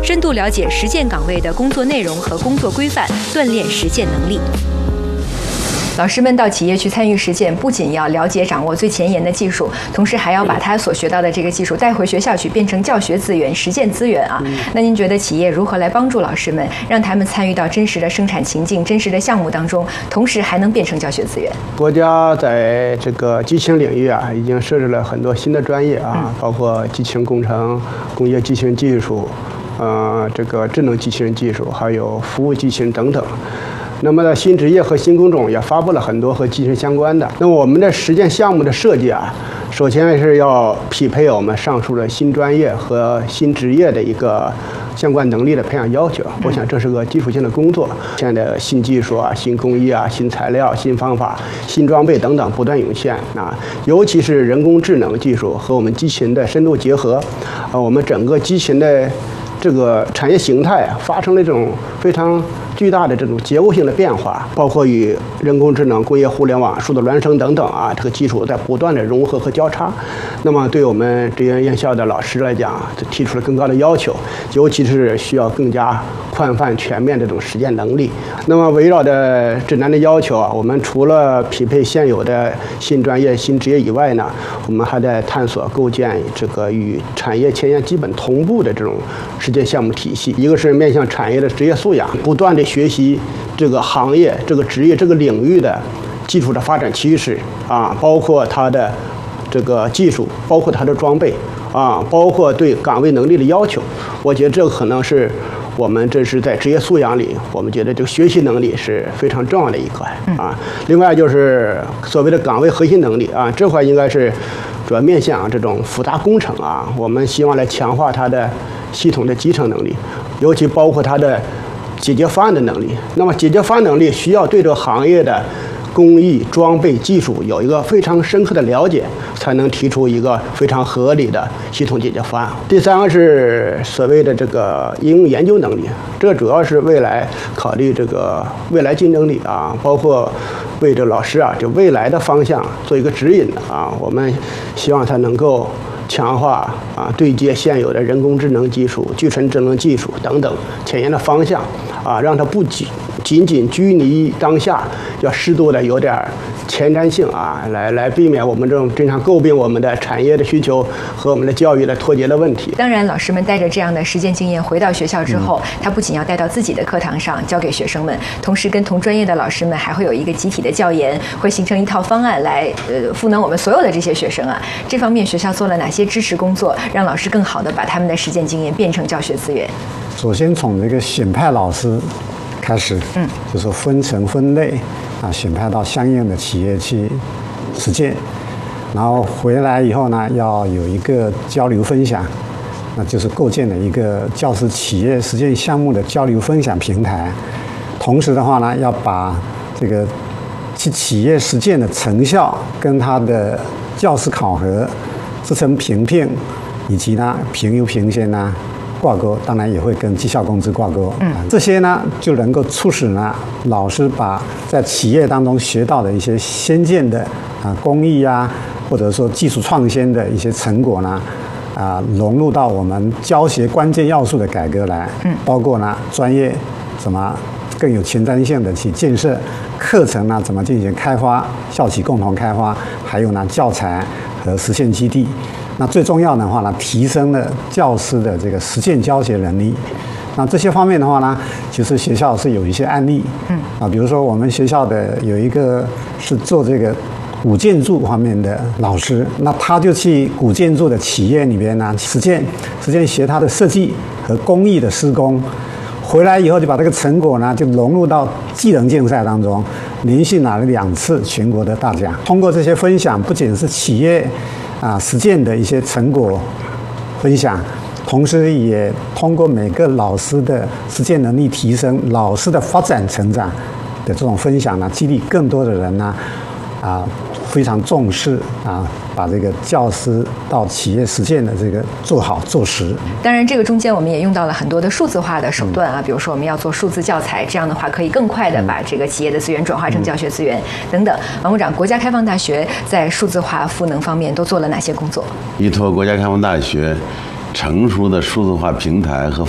深度了解实践岗位的工作内容和工作规范，锻炼实践能力。老师们到企业去参与实践，不仅要了解掌握最前沿的技术，同时还要把他所学到的这个技术带回学校去，变成教学资源、实践资源啊。那您觉得企业如何来帮助老师们，让他们参与到真实的生产情境、真实的项目当中，同时还能变成教学资源？ 国家在这个机器人领域啊，已经设置了很多新的专业啊，包括机器人工程、工业机器人技术，这个智能机器人技术，还有服务机器人等等。那么呢，新职业和新工种也发布了很多和机器人相关的。那么我们的实践项目的设计啊，首先是要匹配我们上述的新专业和新职业的一个相关能力的培养要求。我想这是个基础性的工作。现在的新技术啊、新工艺啊、新材料、新方法、新装备等等不断涌现啊，尤其是人工智能技术和我们机器人的深度结合，我们整个机器人的这个产业形态啊，发生了这种非常巨大的这种结构性的变化，包括与人工智能、工业互联网、数字孪生等等啊，这个技术在不断的融合和交叉。那么对我们职业院校的老师来讲，提出了更高的要求，尤其是需要更加宽泛全面这种实践能力。那么围绕着指南的要求啊，我们除了匹配现有的新专业、新职业以外呢，我们还在探索构建这个与产业前沿基本同步的这种实践项目体系。一个是面向产业的职业素养，不断的学习这个行业、这个职业、这个领域的技术的发展趋势啊，包括它的这个技术，包括它的装备啊，包括对岗位能力的要求。我觉得这个可能是我们这是在职业素养里，我们觉得这个学习能力是非常重要的一块啊。另外就是所谓的岗位核心能力啊，这块应该是主要面向这种复杂工程啊，我们希望来强化它的系统的集成能力，尤其包括它的解决方案的能力。那么解决方案能力需要对这个行业的工艺、装备、技术有一个非常深刻的了解，才能提出一个非常合理的系统解决方案。第三个是所谓的这个应用研究能力，这主要是未来考虑这个未来竞争力啊，包括为这老师啊这未来的方向做一个指引啊。我们希望他能够强化啊对接现有的人工智能技术、具成智能技术等等前沿的方向啊，让它不仅仅拘泥于当下，要适度的有点前瞻性啊，来避免我们这种经常诟病我们的产业的需求和我们的教育的脱节的问题。 当然，老师们带着这样的实践经验回到学校之后，他不仅要带到自己的课堂上教给学生们，同时跟同专业的老师们还会有一个集体的教研，会形成一套方案来赋能我们所有的这些学生啊。这方面学校做了哪些支持工作，让老师更好的把他们的实践经验变成教学资源？ 首先从这个选派老师开始，就是分层分类啊，选派到相应的企业去实践，然后回来以后呢，要有一个交流分享，那就是构建了一个教师企业实践项目的交流分享平台。同时的话呢，要把这个去企业实践的成效跟它的教师考核、职称评评以及呢评优评先呢挂钩，当然也会跟绩效工资挂钩。这些呢就能够促使呢老师把在企业当中学到的一些先进的工艺啊，或者说技术创新的一些成果呢，融入到我们教学关键要素的改革来。包括呢专业怎么更有前瞻性的去建设，课程呢怎么进行开发，校企共同开发，还有呢教材和实践基地。那最重要的话呢，提升了教师的这个实践教学能力。那这些方面的话呢，其实学校是有一些案例，比如说我们学校的有一个是做这个古建筑方面的老师，那他就去古建筑的企业里边呢实践学他的设计和工艺的施工，回来以后就把这个成果呢就融入到技能竞赛当中，连续拿了2次全国的大奖。通过这些分享，不仅是企业实践的一些成果分享，同时也通过每个老师的实践能力提升、老师的发展成长的这种分享呢，激励更多的人呢，非常重视把这个教师到企业实践的这个做好做实。 当然，这个中间我们也用到了很多的数字化的手段啊，比如说我们要做数字教材，这样的话可以更快的把这个企业的资源转化成教学资源等等。王部长，国家开放大学在数字化赋能方面都做了哪些工作？ 依托国家开放大学成熟的数字化平台和